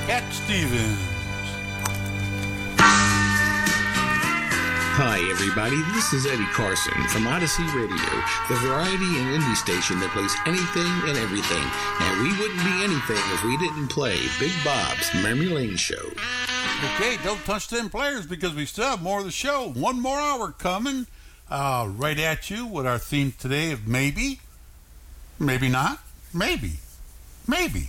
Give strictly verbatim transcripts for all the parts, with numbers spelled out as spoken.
Cat Stevens. Hi, everybody. This is Eddie Carson from Odyssey Radio, the variety and indie station that plays anything and everything. And we wouldn't be anything if we didn't play Big Bob's Memory Lane Show. Okay, don't touch them players because we still have more of the show. One more hour coming uh, right at you with our theme today of maybe, maybe not, maybe, maybe.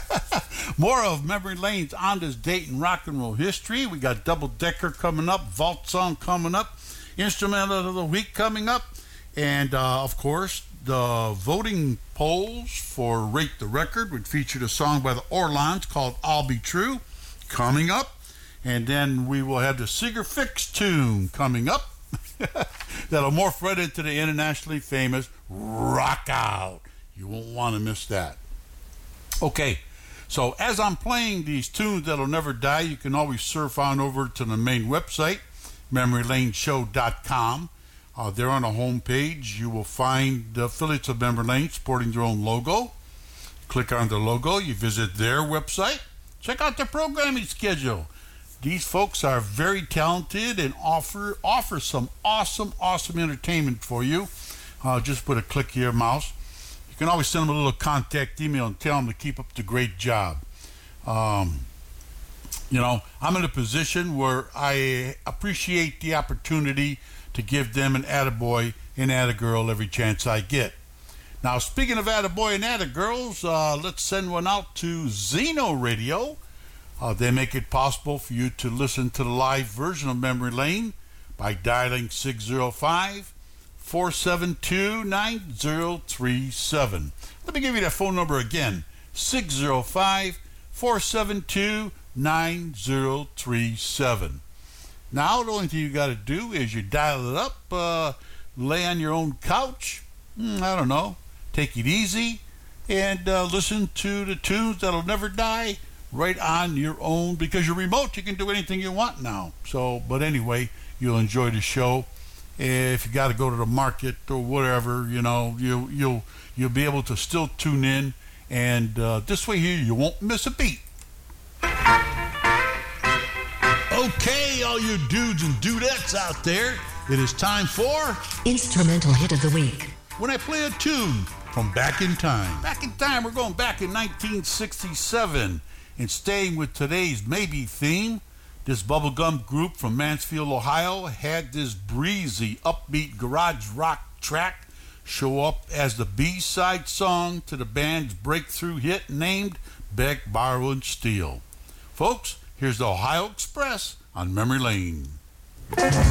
More of Memory Lane's on this date in rock and roll history. We got Double Decker coming up, Vault Song coming up, Instrumental of the Week coming up, and uh, of course the voting polls for Rate the Record would feature a song by the Orlons called I'll Be True coming up. And then we will have the Seeger Fix tune coming up. That'll morph right into the internationally famous Rock Out. You won't want to miss that. Okay, so as I'm playing these tunes that'll never die, you can always surf on over to the main website, memory lane show dot com. Uh, there on the home page, you will find the affiliates of Memory Lane sporting their own logo. Click on the logo, you visit their website. Check out their programming schedule. These folks are very talented and offer offer some awesome, awesome entertainment for you. Uh, just put a click of your mouse. You can always send them a little contact email and tell them to keep up the great job. Um, you know, I'm in a position where I appreciate the opportunity to give them an attaboy and attagirl every chance I get. Now, speaking of attaboy and attagirls, uh, let's send one out to Zeno Radio. Uh, they make it possible for you to listen to the live version of Memory Lane by dialing six oh five, four seven two, nine oh three seven. Let me give you that phone number again, six oh five, four seven two, nine oh three seven. Now, the only thing you got to do is you dial it up, uh, lay on your own couch, mm, I don't know, take it easy, and uh, listen to the tunes that'll never die right on your own, because your remote, you can do anything you want now. So, but anyway, you'll enjoy the show. If you got to go to the market or whatever, you know, you, you'll you'll be able to still tune in, and uh, this way here, you won't miss a beat. Okay, all you dudes and dudettes out there, it is time for Instrumental Hit of the Week. When I play a tune from back in time. Back in time, we're going back in nineteen sixty-seven. And staying with today's maybe theme, this bubblegum group from Mansfield, Ohio, had this breezy, upbeat garage rock track show up as the B-side song to the band's breakthrough hit named Beg, Borrow, and Steal. Folks, here's the Ohio Express on Memory Lane.